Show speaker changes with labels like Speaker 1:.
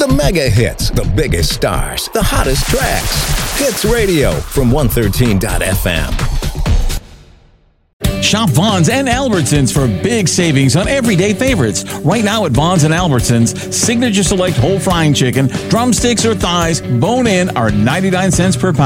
Speaker 1: The mega hits, the biggest stars, the hottest tracks. Hits Radio from 113.fm.
Speaker 2: Shop Vons and Albertsons for big savings on everyday favorites. Right now at Vons and Albertsons, Signature Select whole frying chicken, drumsticks or thighs, bone-in are 99 cents per pound.